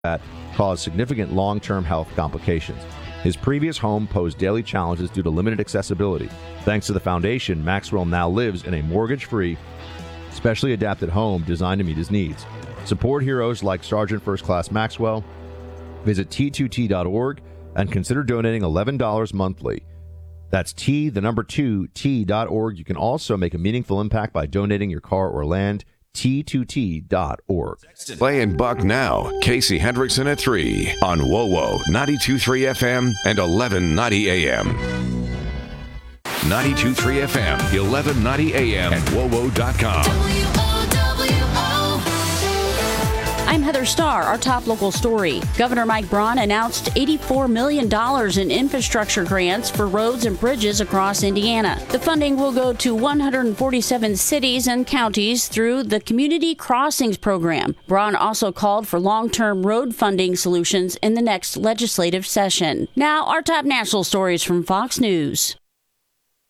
that caused significant long-term health complications. His previous home posed daily challenges due to limited accessibility. Thanks to the foundation, Maxwell now lives in a mortgage-free, specially adapted home designed to meet his needs. Support heroes like Sergeant First Class Maxwell. Visit T2T.org and consider donating $11 monthly. That's T2T.org. You can also make a meaningful impact by donating your car or land. T2T.org. Clay and Buck now. Casey Hendrickson at 3 on WOWO 92.3 FM and 1190 AM. 92.3 FM, 1190 AM, and WOWO.com. I'm Heather Starr. Our top local story. Governor Mike Braun announced $84 million in infrastructure grants for roads and bridges across Indiana. The funding will go to 147 cities and counties through the Community Crossings program. Braun also called for long-term road funding solutions in the next legislative session. Now, our top national stories from Fox News.